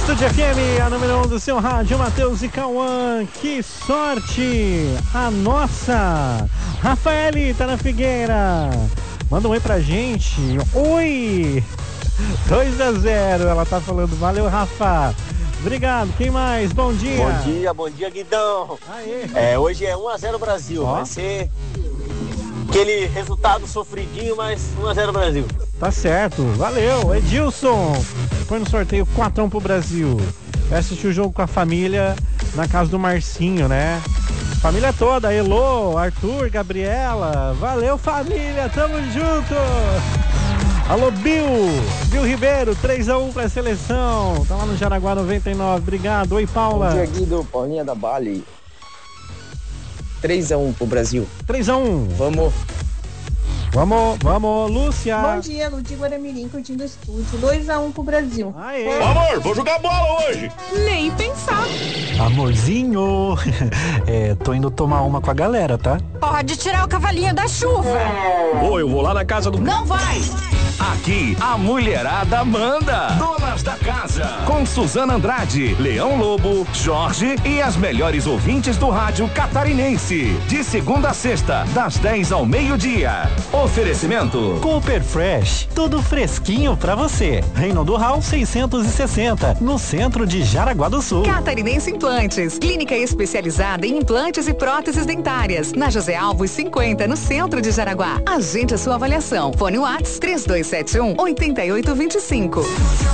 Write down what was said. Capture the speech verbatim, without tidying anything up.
Atitude F M, a número um do seu rádio, Matheus e Cauã. Que sorte a nossa! Rafaele tá na Figueira. Manda um oi pra gente. Oi! dois a zero, ela tá falando. Valeu, Rafa. Obrigado. Quem mais? Bom dia. Bom dia, bom dia, Guidão. Aê. É, hoje é um a zero Brasil. Ó. Vai ser aquele resultado sofridinho, mas um a zero Brasil. Tá certo. Valeu. Edilson. Foi no sorteio quatro a um pro Brasil. Vai assistir o jogo com a família na casa do Marcinho, né? Família toda. Elô, Arthur, Gabriela. Valeu, família. Tamo junto. Alô, Bill, Bill Ribeiro, três a um pra seleção. Tá lá no Jaraguá noventa e nove, obrigado. Oi, Paula. Bom dia, Guido, Paulinha da Bali. três a um pro Brasil. três a um. Vamos. Vamos, vamos, Lúcia. Bom dia, Ludi Guaramirim, curtindo o estúdio. dois a um pro Brasil. Aê. Amor, vou jogar bola hoje. Nem pensar. Amorzinho, é, tô indo tomar uma com a galera, tá? Pode tirar o cavalinho da chuva. Ou eu vou lá na casa do... Não vai. Aqui, a mulherada manda. Donas da casa. Com Suzana Andrade, Leão Lobo, Jorge e as melhores ouvintes do rádio catarinense. De segunda a sexta, das dez ao meio-dia. Oferecimento Cooper Fresh, tudo fresquinho pra você. Reinaldo Hall seiscentos e sessenta, no centro de Jaraguá do Sul. Catarinense Implantes, clínica especializada em implantes e próteses dentárias. Na José Alves cinquenta, no centro de Jaraguá. Agende a sua avaliação. Fone Whats três dois sete um, oito oito dois cinco.